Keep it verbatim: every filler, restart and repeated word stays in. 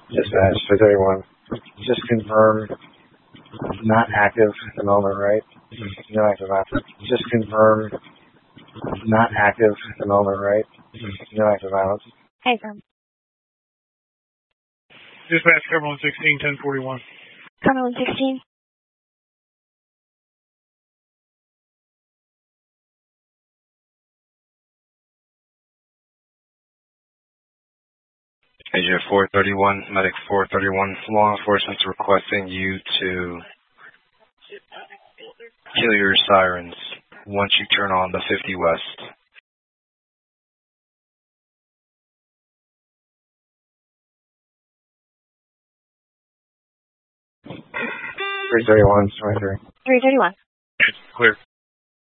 Dispatch for thirty-one. Just confirm not active at the moment, right? No active option. Just confirm not active at the moment, right? No active violence. Hey, firm. Dispatch, Cumberland sixteen, ten forty-one. Cumberland sixteen. Agent four thirty-one, Medic four thirty-one, law enforcement's requesting you to kill your sirens once you turn on the fifty West. three thirty-one, twenty-three. three thirty-one. It's clear.